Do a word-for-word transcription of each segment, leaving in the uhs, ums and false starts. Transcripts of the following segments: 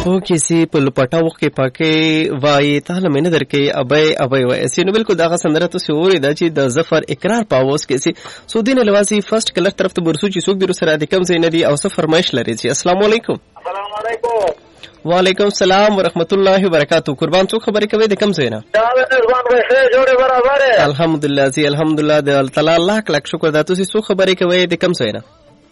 او کسی په لپټا وخت کې پاکي وای تعالی مینه درکې ابي ابي وای سینو بالکل دغه سندره ته سوري د چې د ظفر اقرار پاوس کې سي سودین لواسي فرست کلر طرف ته برسو چې څوک در سره د کم زین دي او څه فرمایش لري چې السلام علیکم. السلام علیکم. وعلیکم السلام ورحمت الله وبرکاتہ. قربان څوک خبرې کوي د کم زینا؟ الحمدلله زی الحمدلله د الله تعالی الله لک شکر دا تاسو څوک خبرې کوي د کم زینا؟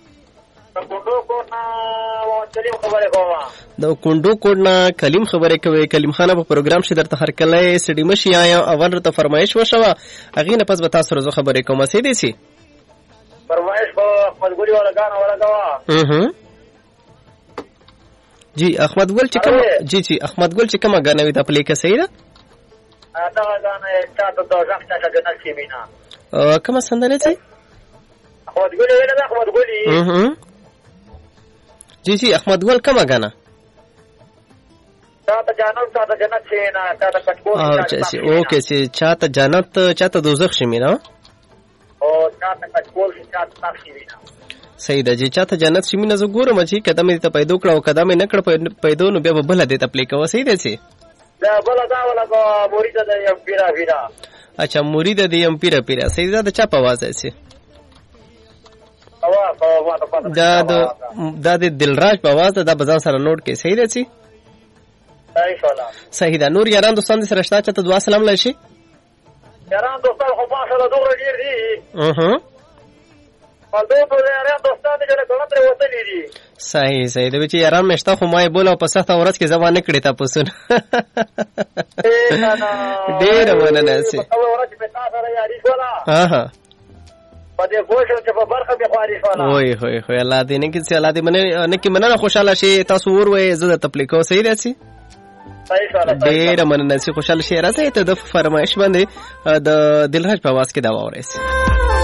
د کندو کوډنا کلیم خبرې کوي. کلیم خانه په پروګرام شې درته هر کله سړي مشي آیا اول ته فرمایش وشوه اغه نه پس به تاسو روزه خبرې کوم سي دي سي فرمایش په احمد ګولي والا غانا والا غوا اها جی احمد ګل چې کوم جی جی احمد ګل چې کومه غانا وي د پلی کې صحیح ده دا غانا تاسو د ځخ څخه د نشي مینا کومه سندره چې احمد ګولي ولا احمد ګولي اها جی جی احمد ګل کومه غانا چاته جنت چاته جنت شي نه چاته کټکول او چې اوکې چې چاته جنت چاته دوزخ شي مینا او چاته کټکول شي چاته تاخ شي مینا صحیح ده. چې چاته جنت شي مینا زه ګورم چې قدم ته پیدا کړو او قدم نه کړ پیدا نو بیا بل دې ته پلی کوو. صحیح ده چې دا بل دا ولا مرید د یم پیرا پیرا اچھا مرید د یم پیرا پیرا. صحیح ده. چا په आवाज ہے دا د دا د دلراج په आवाज ده. دا بازار سره نوٹ کې. صحیح ده چې صحیح ده. نور یاران دوستان سره شتا چې ته دعا سلام لای شي یاران دوستان خو په سره دوه ډیر دي اها فالدو په یاران دوستان چې کله تر وته دي. صحیح صحیح ده چې یاران مشتا خو ما بوله په سخته ورځ کې ځوان نه کړی تاسو ډیر مننه سي ورځ په تاسو سره یاري کولا اها پدې پوښتنه چې په برخه به خواري شواله وای وای وای الله دې نه کې چې الله دې مننه نه کې مننه خوشاله شي تاسو ور وای زه د تپلیکو. صحیح ده سي ډیر مننه سي خوشاله شي راځي ته د فرمایش باندې د دلراج په आवाज کې دا ووري.